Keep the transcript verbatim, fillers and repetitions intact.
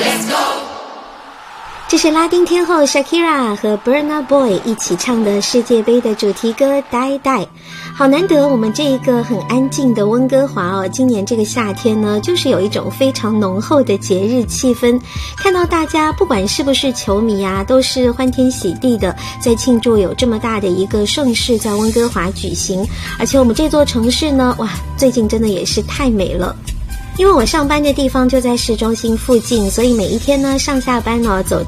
这是拉丁天后 Shakira 和 Burna Boy 一起唱的世界杯的主题歌《Die Die》。好难得，我们这一个很安静的温哥华哦，今年这个夏天呢，就是有一种非常浓厚的节日气氛。看到大家不管是不是球迷啊，都是欢天喜地的在庆祝有这么大的一个盛事在温哥华举行。而且我们这座城市呢，哇，最近真的也是太美了。因为我上班的地方就在市中心附近，所以每一天呢上下班呢走